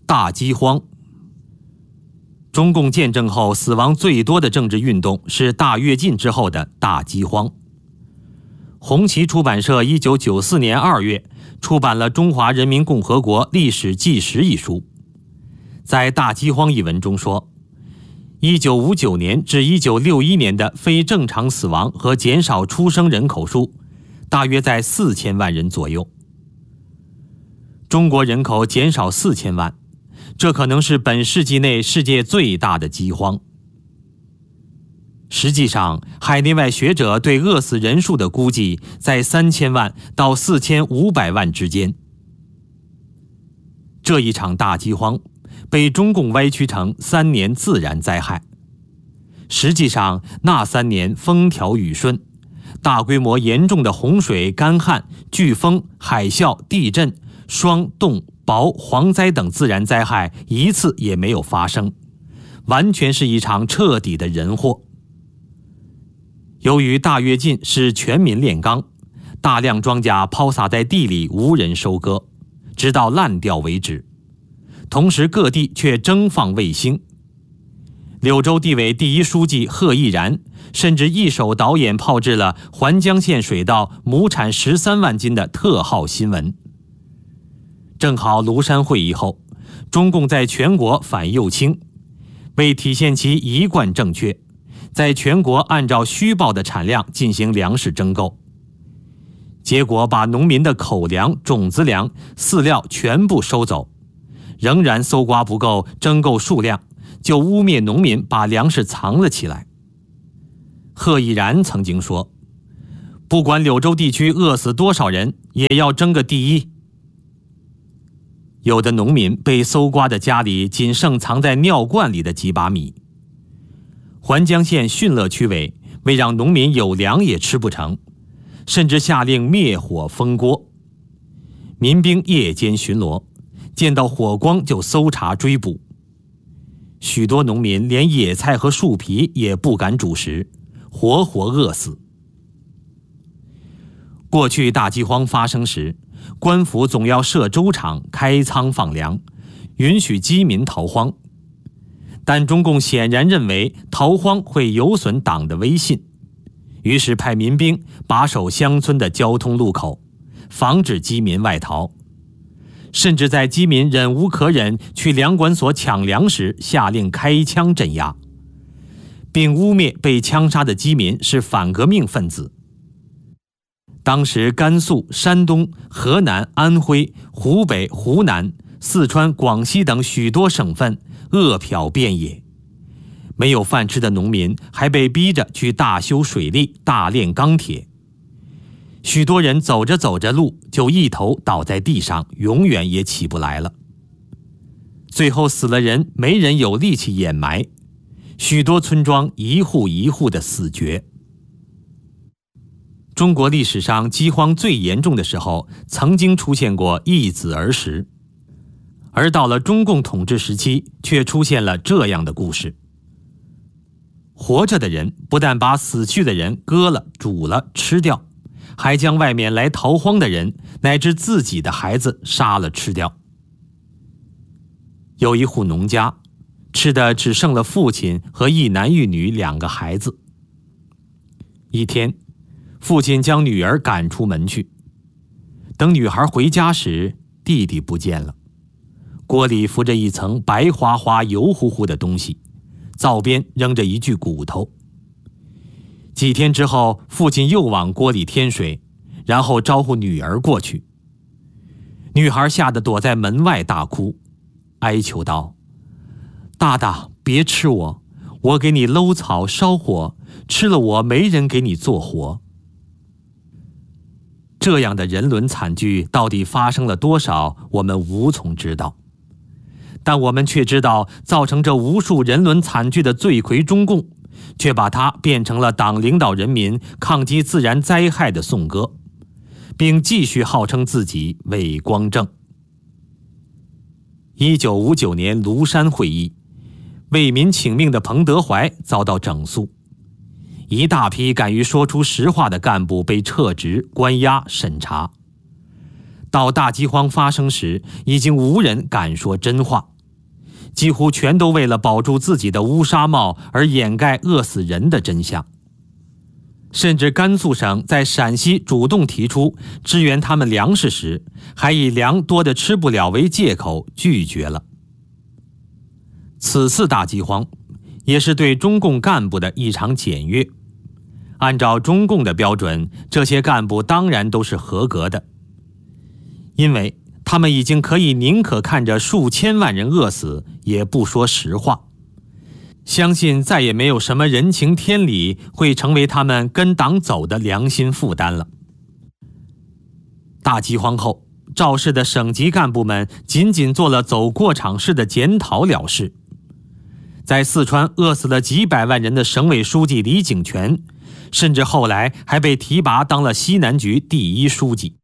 大饥荒。中共建政后死亡最多的政治运动是大跃进之后的大饥荒。红旗出版社1994年2月出版了《中华人民共和国历史纪实》一书，在大饥荒一文中说，1959年至1961年的非正常死亡和减少出生人口数大约在4000万人左右。中国人口减少4000万，这可能是本世纪内世界最大的饥荒。实际上，海内外学者对饿死人数的估计在3000万到4500万之间。这一场大饥荒被中共歪曲成3年自然灾害。实际上，那3年风调雨顺，大规模严重的洪水、干旱、飓风、海啸、地震、霜冻、雹、蝗灾等自然灾害一次也没有发生，完全是一场彻底的人祸。由于大跃进是全民炼钢，大量庄稼抛洒在地里无人收割，直到烂掉为止。同时各地却征放卫星。柳州地委第一书记贺毅然甚至一手导演炮制了环江县水稻亩产13万斤的特号新闻。正好庐山会议后，中共在全国反右倾，为体现其一贯正确，在全国按照虚报的产量进行粮食征购，结果把农民的口粮、种子粮、饲料全部收走，仍然搜刮不够征购数量，就污蔑农民把粮食藏了起来。贺毅然曾经说，不管柳州地区饿死多少人，也要争个第一。有的农民被搜刮的家里仅剩藏在尿罐里的几把米。环江县汛乐区委为让农民有粮也吃不成，甚至下令灭火封锅。民兵夜间巡逻，见到火光就搜查追捕。许多农民连野菜和树皮也不敢煮食，活活饿死。过去大饥荒发生时，官府总要设粥厂、开仓放粮，允许饥民逃荒。但中共显然认为逃荒会有损党的威信，于是派民兵把守乡村的交通路口，防止饥民外逃。甚至在饥民忍无可忍去粮管所抢粮时，下令开枪镇压，并污蔑被枪杀的饥民是反革命分子。当时甘肃、山东、河南、安徽、湖北、湖南、四川、广西等许多省份饿殍遍野，没有饭吃的农民还被逼着去大修水利、大炼钢铁。许多人走着走着路就一头倒在地上，永远也起不来了。最后死了人，没人有力气掩埋，许多村庄一户一户的死绝。中国历史上饥荒最严重的时候，曾经出现过一子而食，而到了中共统治时期，却出现了这样的故事。活着的人不但把死去的人割了、煮了、吃掉，还将外面来逃荒的人乃至自己的孩子杀了吃掉。有一户农家，吃的只剩了父亲和一男一女2个孩子。一天，父亲将女儿赶出门去，等女孩回家时，弟弟不见了，锅里浮着一层白花花油乎乎的东西，灶边扔着一具骨头。几天之后，父亲又往锅里添水，然后招呼女儿过去。女孩吓得躲在门外大哭，哀求道：大大，别吃我，我给你搂草烧火，吃了我没人给你做活。这样的人伦惨剧到底发生了多少，我们无从知道。但我们却知道，造成这无数人伦惨剧的罪魁中共，却把它变成了党领导人民抗击自然灾害的颂歌，并继续号称自己伟光正。1959年庐山会议，为民请命的彭德怀遭到整肃，一大批敢于说出实话的干部被撤职、关押、审查。到大饥荒发生时，已经无人敢说真话， 几乎全都为了保住自己的乌纱帽而掩盖饿死人的真相。甚至甘肃省在陕西主动提出支援他们粮食时，还以粮多得吃不了为借口拒绝了。此次大饥荒也是对中共干部的一场检阅。按照中共的标准，这些干部当然都是合格的，因为他们已经可以宁可看着数千万人饿死，也不说实话。相信再也没有什么人情天理会成为他们跟党走的良心负担了。大饥荒后，肇事的省级干部们仅仅做了走过场式的检讨了事。在四川饿死了几百万人的省委书记李井泉，甚至后来还被提拔当了西南局第1书记。